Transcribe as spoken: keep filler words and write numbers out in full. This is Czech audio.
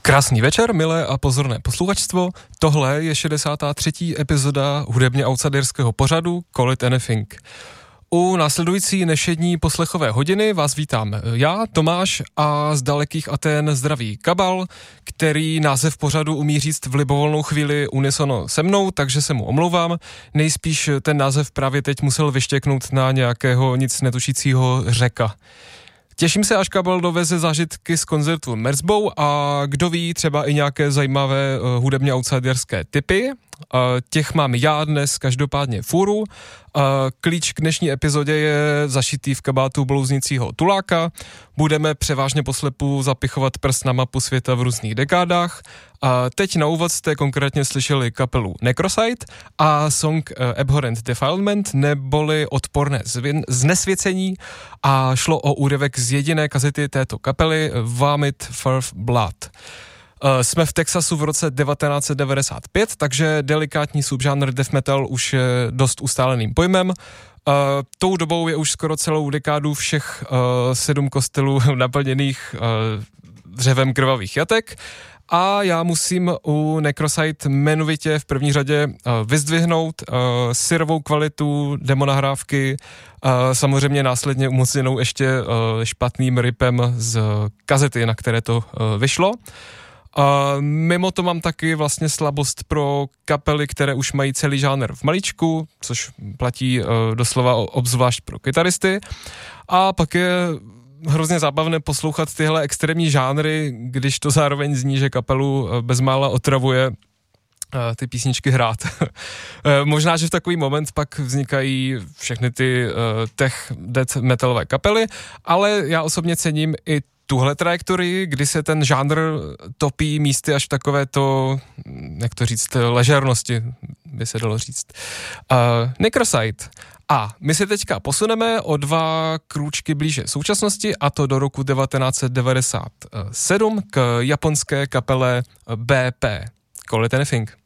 Krásný večer, milé a pozorné posluchačstvo. Tohle je šedesátá třetí epizoda hudebně outsiderského pořadu Call It Anything. U následující nešední poslechové hodiny vás vítám já, Tomáš, a z dalekých Atén zdraví Kabal, který název pořadu umí říct v libovolnou chvíli unisono se mnou, takže se mu omlouvám. Nejspíš ten název právě teď musel vyštěknout na nějakého nic netušícího Řeka. Těším se, až Kabal doveze zážitky z koncertu Merzbow a kdo ví, třeba i nějaké zajímavé uh, hudebně outsiderské tipy. Uh, těch mám já dnes každopádně fůru. Uh, klíč k dnešní epizodě je zašitý v kabátu blouznicího tuláka. Budeme převážně poslepu zapichovat prst na mapu světa v různých dekádách. Uh, teď na úvod jste konkrétně slyšeli kapelu Necrosite a song uh, Abhorrent Defilement, neboli odporné zvin- znesvěcení, a šlo o úryvek z jediné kazety této kapely Vomit First Blood. Uh, jsme v Texasu v roce devatenáct set devadesát pět, takže delikátní subžánr death metal už je dost ustáleným pojmem. Uh, tou dobou je už skoro celou dekádu všech uh, sedm kostelů naplněných uh, dřevem krvavých jatek. A já musím u Necrosite jmenovitě v první řadě uh, vyzdvihnout uh, syrovou kvalitu demonahrávky, uh, samozřejmě následně umocněnou ještě uh, špatným ripem z kazety, na které to uh, vyšlo. Uh, mimo to mám taky vlastně slabost pro kapely, které už mají celý žánr v maličku, což platí uh, doslova obzvlášť pro kytaristy. A pak je hrozně zábavné poslouchat tyhle extrémní žánry, když to zároveň zní, že kapelu bezmála otravuje ty písničky hrát. Možná, že v takový moment pak vznikají všechny ty uh, tech death metalové kapely, ale já osobně cením i tuhle trajektorii, kdy se ten žánr topí místy až v takové to, jak to říct, ležernosti, by se dalo říct. Uh, Necrosite. A my se teďka posuneme o dva krůčky blíže současnosti, a to do roku devatenáct set devadesát sedm k japonské kapele bé pé. Call It Anything.